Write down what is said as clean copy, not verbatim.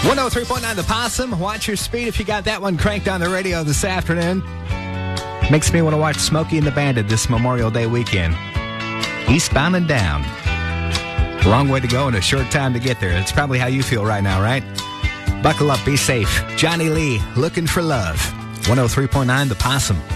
103.9 The Possum. Watch your speed if you got that one cranked on the radio this afternoon. Makes me want to watch Smokey and the Bandit this Memorial Day weekend. Eastbound and down. Long way to go and a short time to get there. It's probably how you feel right now, right? Buckle up, be safe. Johnny Lee, Looking for Love. 103.9 The Possum.